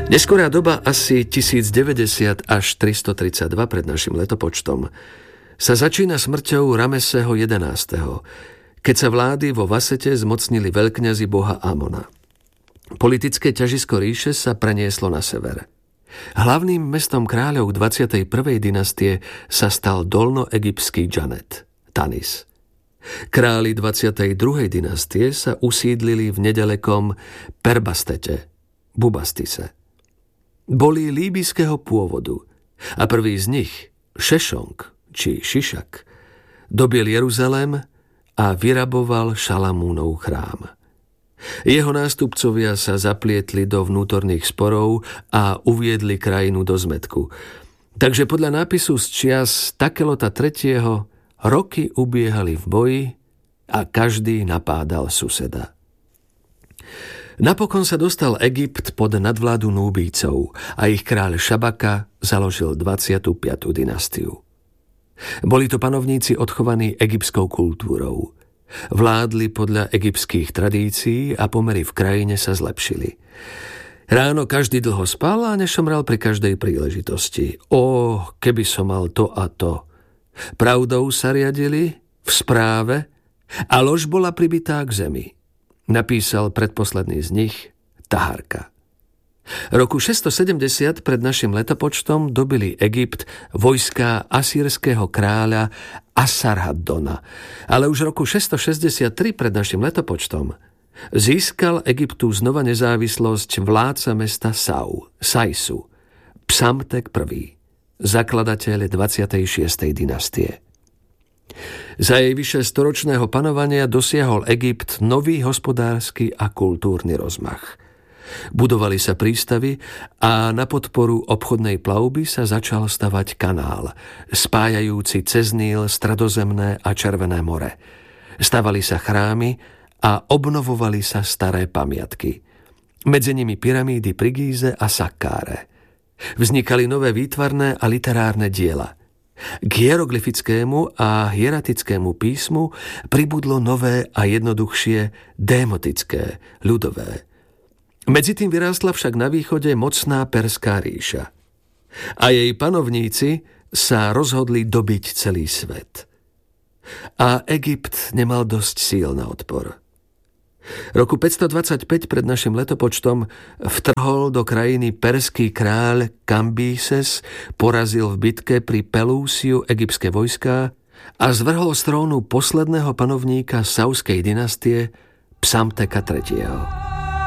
Neskorá doba, asi 1090 až 332 pred našim letopočtom, sa začína smrťou Rameseho 11., keď sa vlády vo Vasete zmocnili veľkňazi boha Amona. Politické ťažisko ríše sa prenieslo na sever. Hlavným mestom kráľov 21. dynastie sa stal dolnoegyptský Džanet, Tanis. Králi 22. dynastie sa usídlili v nedalekom Perbastete, Bubastise. Boli líbyského pôvodu a prvý z nich, Šešong či Šišak, dobiel Jeruzalém a vyraboval Šalamúnov chrám. Jeho nástupcovia sa zaplietli do vnútorných sporov a uviedli krajinu do zmätku. Takže podľa nápisu z čias Takelota III. Roky ubiehali v boji a každý napádal suseda. Napokon sa dostal Egypt pod nadvládu Núbícov a ich kráľ Šabaka založil 25. dynastiu. Boli to panovníci odchovaní egyptskou kultúrou. Vládli podľa egyptských tradícií a pomery v krajine sa zlepšili. Ráno každý dlho spal a nešomral pri každej príležitosti. Keby som mal to a to. Pravdou sa riadili, v správe, a lož bola pribitá k zemi. Napísal predposledný z nich Taharka. Roku 670 pred našim letopočtom dobili Egypt vojská asýrskeho kráľa Asarhaddona, ale už roku 663 pred našim letopočtom získal Egyptu znova nezávislosť vládca mesta Saisu, Psamtek I, zakladateľ 26. dynastie. Za jej vyše storočného panovania dosiahol Egypt nový hospodársky a kultúrny rozmach. Budovali sa prístavy a na podporu obchodnej plavby sa začal stavať kanál, spájajúci cez Níl Stredozemné a Červené more. Stavali sa chrámy a obnovovali sa staré pamiatky. Medzi nimi pyramídy pri Gíze a Sakkáre. Vznikali nové výtvarné a literárne diela. K hieroglyfickému a hieratickému písmu pribudlo nové a jednoduchšie démotické, ľudové. Medzi tým vyrástla však na východe mocná Perská ríša. A jej panovníci sa rozhodli dobiť celý svet. A Egypt nemal dosť síl na odpor. Roku 525 pred našim letopočtom vtrhol do krajiny perský kráľ Kambíses, porazil v bitke pri Pelúsiu egyptské vojská a zvrhol z trónu posledného panovníka Sauskej dynastie Psamteka III.